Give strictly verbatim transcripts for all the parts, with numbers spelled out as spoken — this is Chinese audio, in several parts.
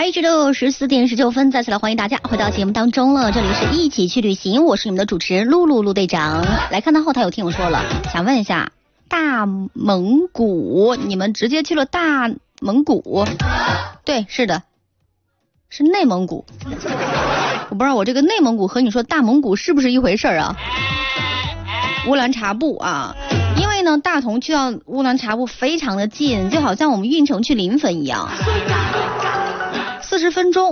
一直到十四点十九分，再次来欢迎大家回到节目当中了。这里是一起去旅行，我是你们的主持人露露露队长。来看到后台有听友说了，想问一下，大蒙古，你们直接去了大蒙古？对，是的，是内蒙古。我不知道我这个内蒙古和你说大蒙古是不是一回事啊？乌兰察布啊，因为呢，大同去到乌兰察布非常的近，就好像我们运城去临汾一样，四十分钟。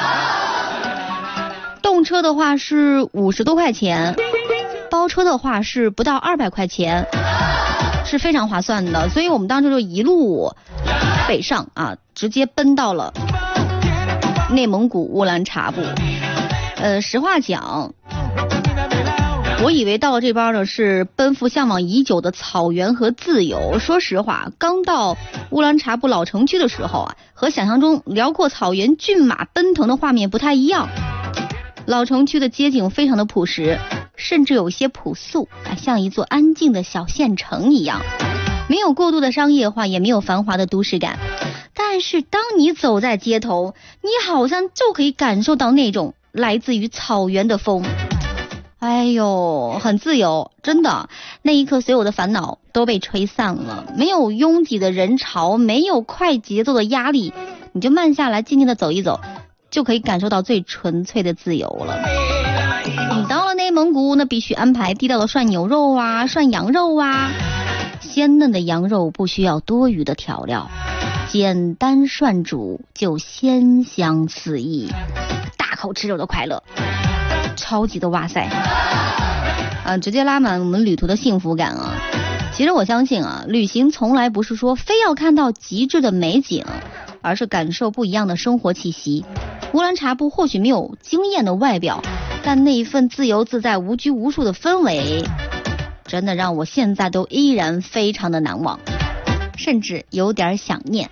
动车的话是五十多块钱，包车的话是不到二百块钱，是非常划算的。所以我们当时就一路北上啊，直接奔到了内蒙古乌兰察布。呃，实话讲，我以为到了这边呢是奔赴向往已久的草原和自由。说实话，刚到乌兰察布老城区的时候啊，和想象中辽阔草原骏马奔腾的画面不太一样。老城区的街景非常的朴实，甚至有些朴素，像一座安静的小县城一样，没有过度的商业化，也没有繁华的都市感。但是当你走在街头，你好像就可以感受到那种来自于草原的风。哎呦，很自由，真的，那一刻所有的烦恼都被吹散了，没有拥挤的人潮，没有快节奏的压力，你就慢下来静静的走一走，就可以感受到最纯粹的自由了。你到了内蒙古，那必须安排地道的涮牛肉啊，涮羊肉啊，鲜嫩的羊肉不需要多余的调料，简单涮煮就鲜香四溢，大口吃肉的快乐，超级的哇塞啊，直接拉满我们旅途的幸福感啊！其实我相信啊，旅行从来不是说非要看到极致的美景，而是感受不一样的生活气息。乌兰察布或许没有惊艳的外表，但那一份自由自在、无拘无束的氛围，真的让我现在都依然非常的难忘，甚至有点想念。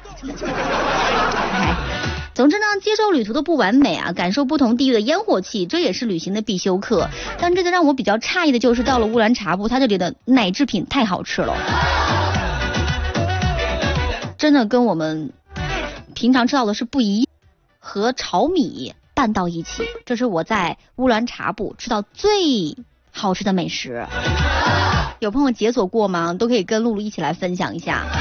总之呢，接受旅途的不完美啊，感受不同地域的烟火气，这也是旅行的必修课。但这个让我比较诧异的就是，到了乌兰察布，它这里的奶制品太好吃了，真的跟我们平常吃到的是不一样，和炒米拌到一起，这是我在乌兰察布吃到最好吃的美食。有朋友解锁过吗？都可以跟露露一起来分享一下。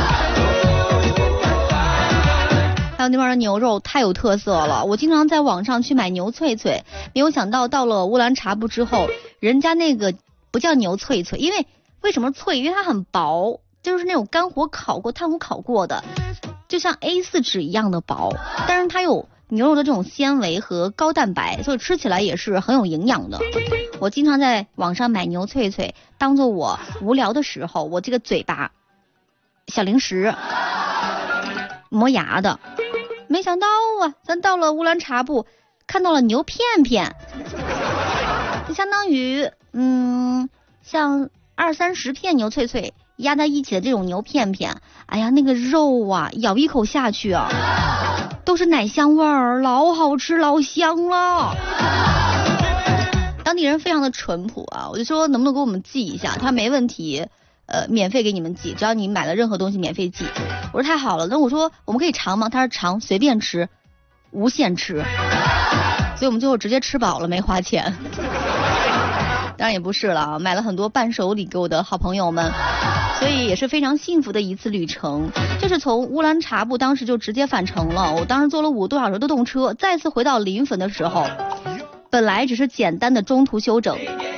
还有那边的牛肉太有特色了，我经常在网上去买牛脆脆，没有想到到了乌兰察布之后，人家那个不叫牛脆脆，因为为什么脆？因为它很薄，就是那种干火烤过、炭火烤过的，就像 A 四 纸一样的薄，但是它有牛肉的这种纤维和高蛋白，所以吃起来也是很有营养的。我经常在网上买牛脆脆，当做我无聊的时候，我这个嘴巴小零食磨牙的。没想到啊，咱到了乌兰察布，看到了牛片片，就相当于嗯，像二三十片牛脆脆压在一起的这种牛片片。哎呀，那个肉啊，咬一口下去啊，都是奶香味儿，老好吃老香了。当地人非常的淳朴啊，我就说能不能给我们寄一下，他没问题。呃，免费给你们寄，只要你买了任何东西免费寄。我说太好了，那我说我们可以尝吗？他说尝，随便吃，无限吃。所以我们最后直接吃饱了，没花钱。当然也不是了，买了很多伴手礼给我的好朋友们，所以也是非常幸福的一次旅程。就是从乌兰察布当时就直接返程了，我当时坐了五个多小时的动车，再次回到临汾的时候，本来只是简单的中途休整。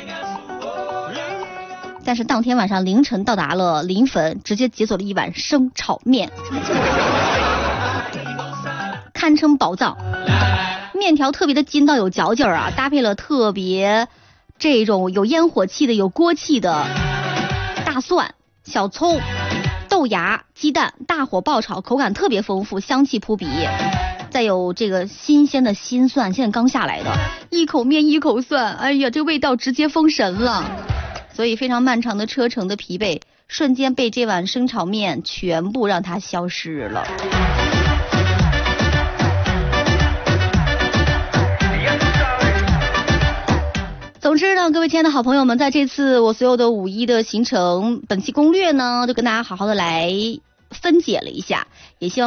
但是当天晚上凌晨到达了临汾，直接解锁了一碗生炒面，堪称宝藏。面条特别的筋道有嚼劲儿啊，搭配了特别这种有烟火气的、有锅气的大蒜、小葱、豆芽、鸡蛋，大火爆炒，口感特别丰富，香气扑鼻。再有这个新鲜的新蒜，现在刚下来的，一口面一口蒜，哎呀，这味道直接封神了。所以非常漫长的车程的疲惫，瞬间被这碗生炒面全部让它消失了。总之呢，各位亲爱的好朋友们，在这次我所有的五一的行程本期攻略呢，就跟大家好好的来分解了一下，也希望